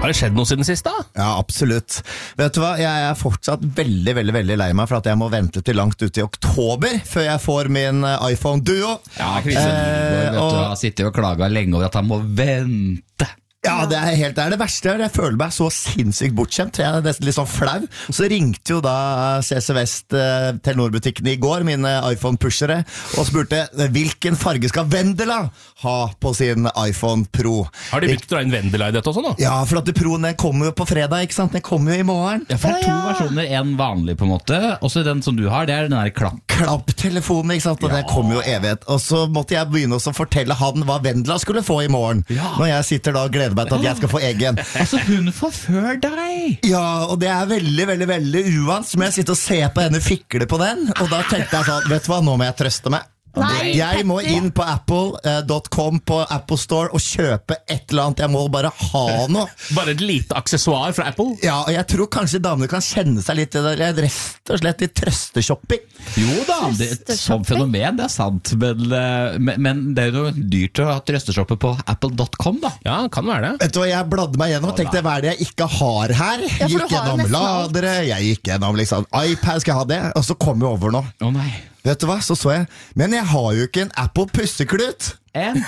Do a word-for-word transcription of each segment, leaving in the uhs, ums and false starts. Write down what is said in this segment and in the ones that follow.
Har det skjedd noe siden sist da? Ja, absolutt. Vet du hva, jeg er fortsatt veldig, veldig, veldig lei meg for at jeg må vente til langt ut i oktober før jeg får min iPhone Duo. Ja, Kristian eh, vet og... du, har sittet og klaget lenge over at han må vente. Ja, det er helt det er det verste. Jeg føler meg så sinnssykt bortskjemt. Jeg er nesten litt sånn flau. Så ringte jo da C C Vest eh, Telenor-butikken i går, mine iPhone-pushere, og spurte hvilken farge skal Vendela ha på sin iPhone Pro. Har de begynt å dra inn Vendela i dette også nå? Ja, for at Proen kommer jo på fredag, ikke sant? Den kommer jo i morgen. Ja, for det er to versjoner, en vanlig på en måte. Også den som du har, det er den der klapp. Klapptelefonen, ikke sant? Og ja. Det kommer jo evighet. Og så måtte jeg begynne å fortelle han hva Vendela skulle få i morgen. Ja. Når jeg sitter da og gleder meg til at jeg skal få egen. Altså hun får før deg. Ja, og det er veldig, veldig, veldig uvant. Så må jeg sitte og se på henne fikle på den. Og da tenkte jeg sånn, vet du hva, nå må jeg trøste meg. Nei, jeg må inn på apple dot com på Apple Store og kjøpe et eller annet. Jeg må bare ha noe. Bare et lite aksessoar fra Apple? Ja, og jeg tror kanskje damene kan kjenne seg litt i det der, rett og slett i trøsteshopping. Jo da, det, som fenomen, det er sant. Men, men, men det er jo dyrt å ha trøsteshoppe på apple dot com da. Ja, kan være det. Vet du hva, jeg bladde meg gjennom og tenkte, hva er det jeg ikke har her? Jeg gikk gjennom ladere, jeg gikk gjennom liksom iPad, skal jeg ha det? Og så kom jeg over nå. Å nei. Vet du hva, så så jeg, men jeg har jo ikke en Apple pusseklut. En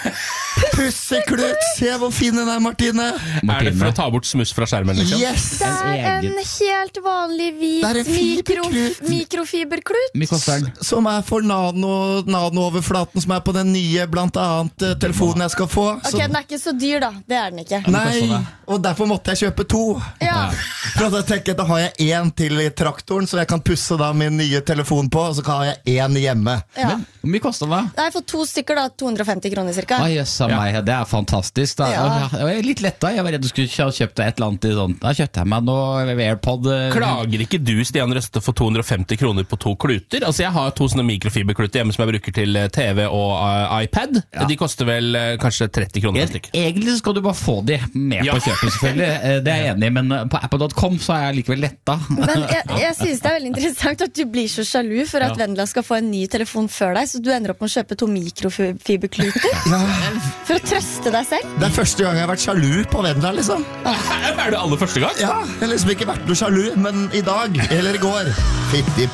pusseklut, se hvor fin den er, Martine. Martine. Er det for å ta bort smuss fra skjermen liksom? Yes. Det er en helt vanlig hvit mikro, mikrofiberklut Mikrofon. Som er for nano, nano-overflaten som er på den nye, blant annet uh, telefonen jeg skal få. Ok, så... den er ikke så dyr da, det er den ikke. Nei, og derfor måtte jeg kjøpe to. Ja. For da tenker jeg, da har jeg en til i traktoren, så jeg kan pusse da min nye telefon på, og så kan jeg en hjemme. Ja. Men, hvor mye koster det? Nei, for to stykker da, to hundre og femti kroner cirka. Ai, jøss av meg, det er fantastisk da. Ja. Jeg er litt letta, jeg var redd du skulle kjøpt et eller annet i sånn. Da kjøpte jeg meg noe AirPod. Klager ikke du, Stian Røste, for to hundre og femti kroner på to kluter? Altså jeg har to sånne mikrofiberkluter hjemme som jeg bruker til T V og uh, iPad. Ja. De koster vel uh, kanskje tretti kroner per stykk. Egentlig skal du bare få de med ja. På kjøpet selvfølgelig, det er jeg enig i, men på apple dot com så er jeg likevel letta. Men jeg, jeg synes det er veldig interessant at du blir så sjalu for at ja. Vendela skal få en ny telefon før deg, så du ender opp med å kjøpe to mikrofiberkluter. Ja. For å trøste deg selv. Det er første gang jeg har vært sjalu på Vendela liksom. Er det aller første gang? Ja, jeg har liksom ikke vært noe sjalu, men i dag eller i går Fitti